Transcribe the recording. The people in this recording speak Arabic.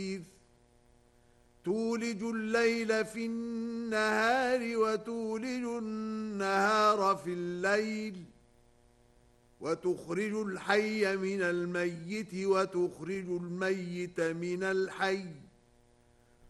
تولج الليل في النهار وتولج النهار في الليل وتخرج الحي من الميت وتخرج الميت من الحي